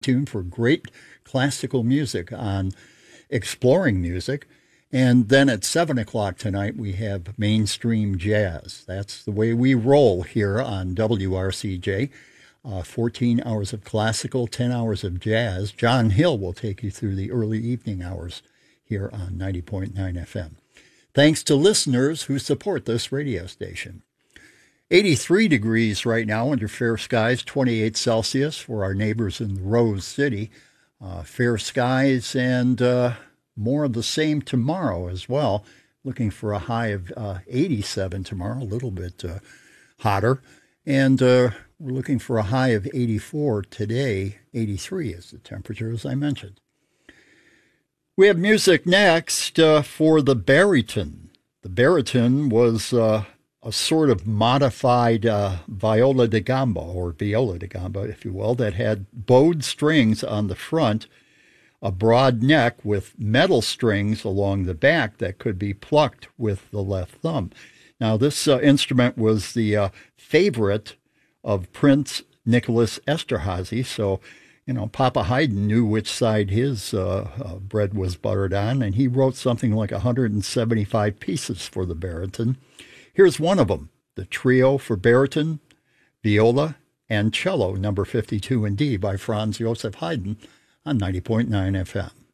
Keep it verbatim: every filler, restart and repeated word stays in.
tuned for great classical music on Exploring Music. And then at seven o'clock tonight, we have Mainstream Jazz. That's the way we roll here on W R C J. Uh, fourteen hours of classical, ten hours of jazz. John Hill will take you through the early evening hours here on ninety point nine F M. Thanks to listeners who support this radio station. eighty-three degrees right now under fair skies, twenty-eight Celsius for our neighbors in Rose City. Uh, fair skies and uh, more of the same tomorrow as well. Looking for a high of uh, eighty-seven tomorrow, a little bit uh, hotter. And uh, we're looking for a high of eighty-four today. eighty-three is the temperature, as I mentioned. We have music next uh, for the baryton. The baryton was uh, a sort of modified uh, viola da gamba, or viola da gamba, if you will, that had bowed strings on the front, a broad neck with metal strings along the back that could be plucked with the left thumb. Now, this uh, instrument was the uh, favorite of Prince Nicholas Esterhazy, so, you know, Papa Haydn knew which side his uh, uh, bread was buttered on, and he wrote something like one hundred seventy-five pieces for the baryton. Here's one of them, the Trio for Baryton, Viola, and Cello, number fifty-two in D by Franz Joseph Haydn on ninety point nine F M.